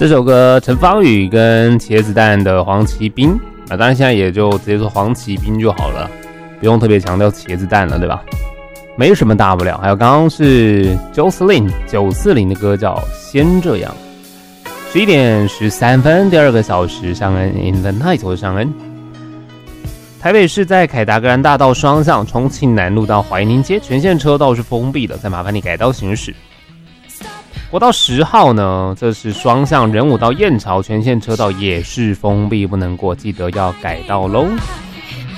这首歌陈芳语跟茄子蛋的黄奇兵当然现在也就直接说黄奇兵就好了，不用特别强调茄子蛋了，对吧？没什么大不了。还有刚刚是 Jocelyn 940的歌叫先这样。11点13分，第2个小时上恩 In the Night， 我是上恩。台北市在凯达格兰大道双向重庆南路到怀宁街全线车道是封闭的，再麻烦你改道行驶。国道10号呢，这是双向仁武到燕巢全线车道也是封闭，不能过，记得要改道喽。